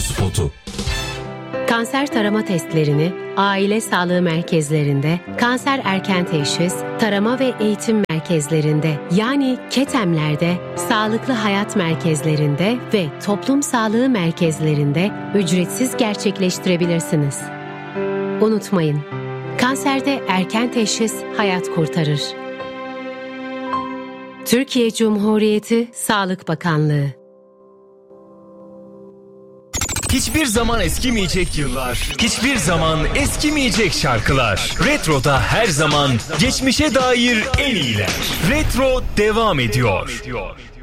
spotu. Kanser tarama testlerini aile sağlığı merkezlerinde, kanser erken teşhis, tarama ve eğitim merkezlerinde yani KETEM'lerde, sağlıklı hayat merkezlerinde ve toplum sağlığı merkezlerinde ücretsiz gerçekleştirebilirsiniz. Unutmayın, kanserde erken teşhis hayat kurtarır. Türkiye Cumhuriyeti Sağlık Bakanlığı. Hiçbir zaman eskimeyecek yıllar, hiçbir zaman eskimeyecek şarkılar. Retro'da her zaman geçmişe dair en iyiler. Retro devam ediyor.